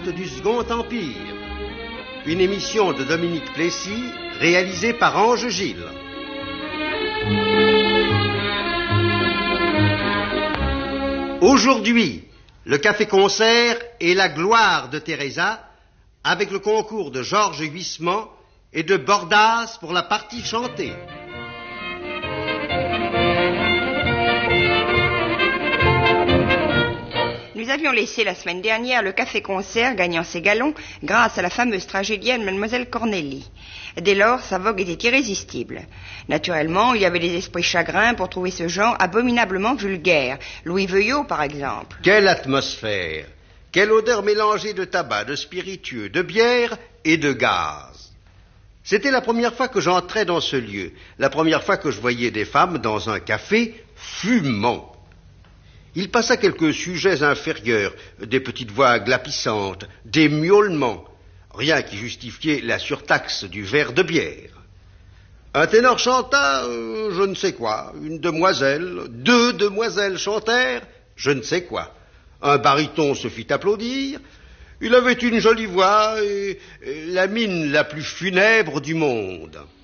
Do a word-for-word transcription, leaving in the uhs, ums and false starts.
Bonaparte du Second Empire. Une émission de Dominique Plessis, réalisée par Ange Gilles. Aujourd'hui, le café-concert est la gloire de Teresa, avec le concours de Georges Huisman et de Bordas pour la partie chantée. Nous avions laissé la semaine dernière le café-concert gagnant ses galons grâce à la fameuse tragédienne Mademoiselle Cornélie. Dès lors, sa vogue était irrésistible. Naturellement, il y avait des esprits chagrins pour trouver ce genre abominablement vulgaire. Louis Veuillot, par exemple. Quelle atmosphère! Quelle odeur mélangée de tabac, de spiritueux, de bière et de gaz! C'était la première fois que j'entrais dans ce lieu, la première fois que je voyais des femmes dans un café fumant. Il passa quelques sujets inférieurs, des petites voix glapissantes, des miaulements, rien qui justifiait la surtaxe du verre de bière. Un ténor chanta, euh, je ne sais quoi, une demoiselle, deux demoiselles chantèrent, je ne sais quoi. Un baryton se fit applaudir, il avait une jolie voix et, et la mine la plus funèbre du monde.